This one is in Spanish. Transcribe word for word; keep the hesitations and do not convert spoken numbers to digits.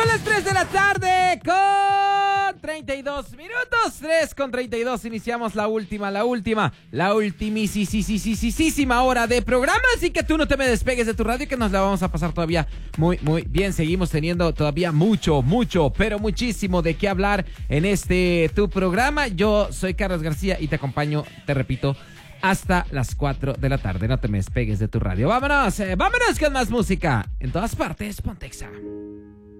las tres de la tarde con treinta y dos minutos. tres con treinta y dos. Iniciamos la última, la última, la ultimísima hora de programa. Así que tú no te me despegues de tu radio, que nos la vamos a pasar todavía muy, muy bien. Seguimos teniendo todavía mucho, mucho, pero muchísimo de qué hablar en este tu programa. Yo soy Carlos García y te acompaño, te repito, hasta las cuatro de la tarde. No te me despegues de tu radio. Vámonos, eh, vámonos con más música. En todas partes, Pontexa.